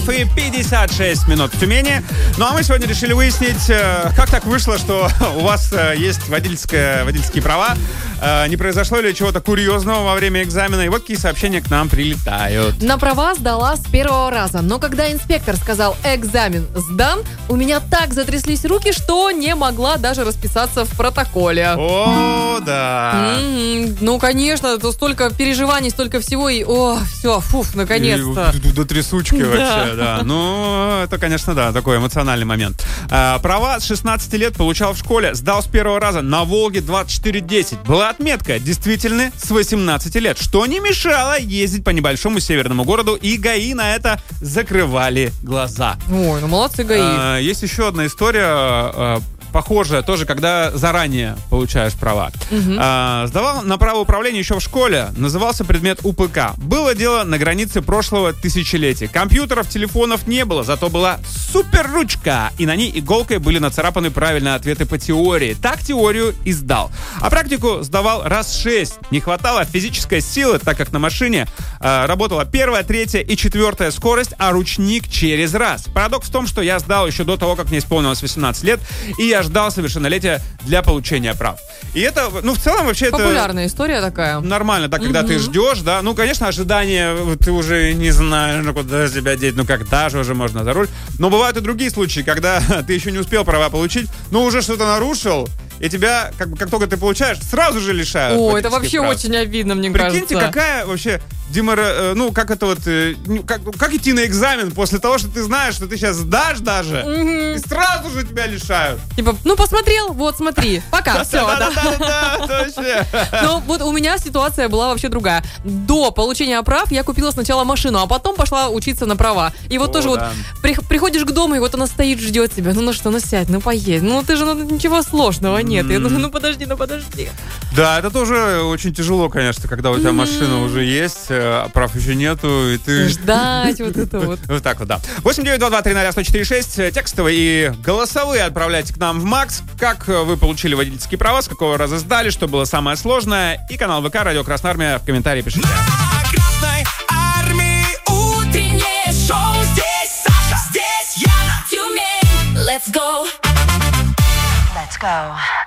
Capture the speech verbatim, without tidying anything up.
часов и пятьдесят шесть минут в Тюмени. Ну а мы сегодня решили выяснить, как так вышло, что у вас есть водительское, водительские права. Не произошло ли чего-то курьезного во время экзамена? И вот какие сообщения к нам прилетают. На права сдала с первого раза, но когда инспектор сказал «экзамен сдан», у меня так затряслись руки, что не могла даже расписаться в протоколе. О, да. Mm-hmm. Ну, конечно, это столько переживаний, столько всего, и о, все, фуф, наконец-то. И, до трясучки да. вообще, да. Ну, это, конечно, да, такой эмоциональный момент. А, права с шестнадцати лет получал в школе, сдал с первого раза на Волге двадцать четыре десять. Была отметка, действительно, с восемнадцати лет, что не мешало ездить по небольшому северному городу, и ГАИ на это закрывали глаза. Ой, ну молодцы ГАИ. А, есть еще одна история, а, похожая тоже, когда заранее получаешь права. Угу. А, сдавал на право управления еще в школе, назывался предмет УПК. Было дело на границе прошлого тысячелетия. Компьютеров, телефонов не было, зато была суперручка, и на ней иголкой были нацарапаны правильные ответы по теории. Так теорию и сдал. А практику сдавал раз шесть. Не хватало физической силы, так как на машине а, работала первая, третья и четвертая скорость, а ручник через раз. Парадокс в том, что я сдал еще до того, как мне исполнилось восемнадцать лет, и я ждал совершеннолетия для получения прав. И это, ну, в целом вообще это... Популярная история такая. Нормально, так, когда угу. ты ждешь, да. Ну, конечно, ожидание, ты уже не знаешь, ну, куда себя деть, ну, когда же уже можно за руль. Но бывают и другие случаи, когда ты еще не успел права получить, но уже что-то нарушил, и тебя, как, как только ты получаешь, сразу же лишают. О, это вообще прав. Очень обидно, мне Прикиньте, кажется. какая вообще... Дима, ну, как это вот... Как, как идти на экзамен после того, что ты знаешь, что ты сейчас сдашь даже, mm-hmm. и сразу же тебя лишают. Типа, ну, посмотрел, вот, смотри, пока, все, да. Да-да-да, точно. Ну, вот у меня ситуация была вообще другая. До получения прав я купила сначала машину, а потом пошла учиться на права. И вот тоже вот приходишь к дому, и вот она стоит, ждет тебя. Ну, ну что, ну сядь, ну поедь. Ну, ты же, ну, ничего сложного нет. Я думаю, ну, подожди, ну, подожди. Да, это тоже очень тяжело, конечно, когда у тебя машина уже есть, а прав еще нету, и ты... Ждать вот это вот. Вот так вот, да. восемь девять два два три ноль сто четыре шесть. Текстовые и голосовые отправляйте к нам в Макс. Как вы получили водительские права, с какого раза сдали, что было самое сложное. И канал ВК «Радио Красная Армия». В комментарии пишите. Красной Армии утреннее шоу. Здесь Саша, здесь Яна, Тюмень. Let's go. Let's go.